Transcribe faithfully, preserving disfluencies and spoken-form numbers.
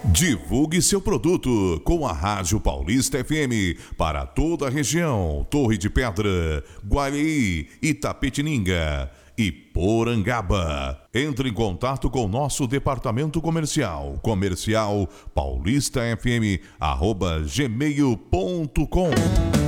Divulgue seu produto com a Rádio Paulista F M para toda a região, Torre de Pedra, Guareí, Itapetininga e Porangaba. Entre em contato com nosso departamento comercial, comercial paulista f m arroba gmail ponto com.